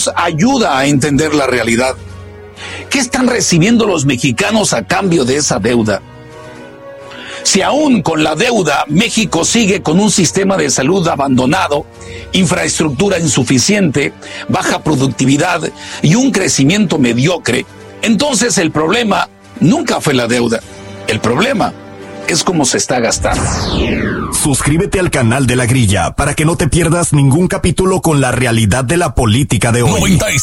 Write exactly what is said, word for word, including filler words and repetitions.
ayuda a entender la realidad. ¿Qué están recibiendo los mexicanos a cambio de esa deuda? Si aún con la deuda México sigue con un sistema de salud abandonado, infraestructura insuficiente, baja productividad y un crecimiento mediocre, entonces el problema nunca fue la deuda. El problema es cómo se está gastando. Suscríbete al canal de La Grilla para que no te pierdas ningún capítulo con la realidad de la política de hoy. noventa y